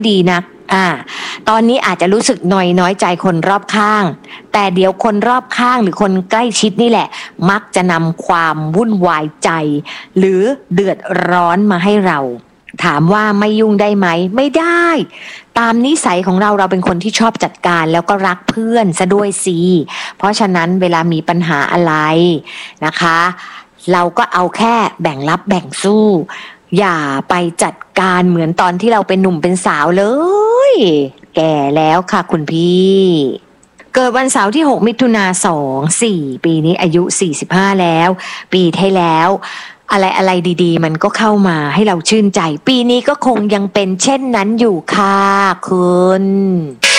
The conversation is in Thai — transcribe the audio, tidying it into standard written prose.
ดีนักตอนนี้อาจจะรู้สึกน้อยใจคนรอบข้างแต่เดี๋ยวคนรอบข้างหรือคนใกล้ชิดนี่แหละมักจะนำความวุ่นวายใจหรือเดือดร้อนมาให้เราถามว่าไม่ยุ่งได้ไหมไม่ได้ตามนิสัยของเราเป็นคนที่ชอบจัดการแล้วก็รักเพื่อนซะด้วยสิเพราะฉะนั้นเวลามีปัญหาอะไรนะคะเราก็เอาแค่แบ่งรับแบ่งสู้อย่าไปจัดการเหมือนตอนที่เราเป็นหนุ่มเป็นสาวเลยแก่แล้วค่ะคุณพี่เกิดวันเสาร์ที่6มิถุนา24ปีนี้อายุ45แล้วปีที่แล้วอะไรดีๆมันก็เข้ามาให้เราชื่นใจปีนี้ก็คงยังเป็นเช่นนั้นอยู่ค่ะคุณ